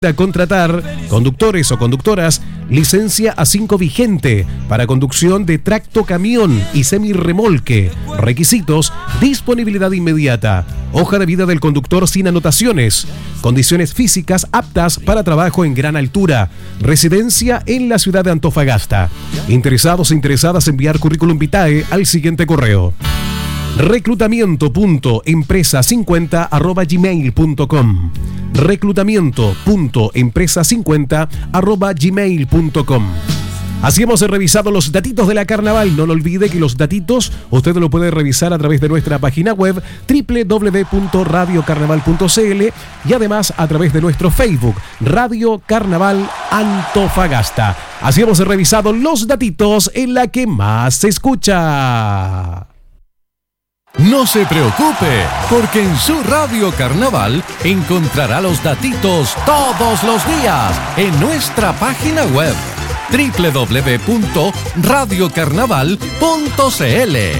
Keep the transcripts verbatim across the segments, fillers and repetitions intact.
A contratar conductores o conductoras, licencia A cinco vigente para conducción de tracto camión y semirremolque. Requisitos: disponibilidad inmediata, hoja de vida del conductor sin anotaciones, condiciones físicas aptas para trabajo en gran altura, residencia en la ciudad de Antofagasta. Interesados e interesadas, enviar currículum vitae al siguiente correo: reclutamiento punto empresa cincuenta arroba gmail punto com. reclutamiento punto empresa cincuenta arroba gmail punto com. Así hemos revisado los datitos de la Carnaval. No lo olvide que los datitos usted lo puede revisar a través de nuestra página web doble u doble u doble u punto radio carnaval punto c l y además a través de nuestro Facebook Radio Carnaval Antofagasta. Así hemos revisado los datitos en la que más se escucha. No se preocupe, porque en su Radio Carnaval encontrará los datitos todos los días en nuestra página web doble u doble u doble u punto radio carnaval punto c l.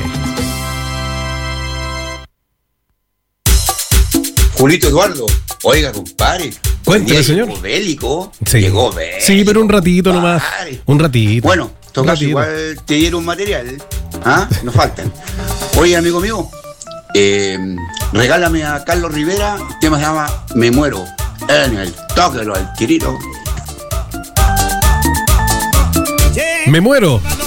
Julito Eduardo, oiga, compadre. Cuénteme, señor. Llegó bélico. Sí. Llegó bélico. Sí, pero un ratito nomás. compadre. Un ratito. Bueno, Un toca ratito. igual te dieron material. ¿Ah? Nos faltan. Oye, amigo mío, eh, regálame a Carlos Rivera, el tema se llama Me Muero. En el toque, al tirito. Me muero.